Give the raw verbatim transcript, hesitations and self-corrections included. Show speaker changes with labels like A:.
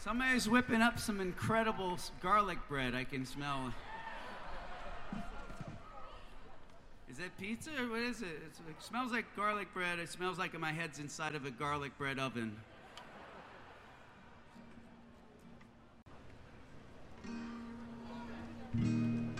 A: Somebody's whipping up some incredible s- garlic bread. I can smell. Is that pizza or what is it? It's, it smells like garlic bread. It smells like my head's inside of a garlic bread oven.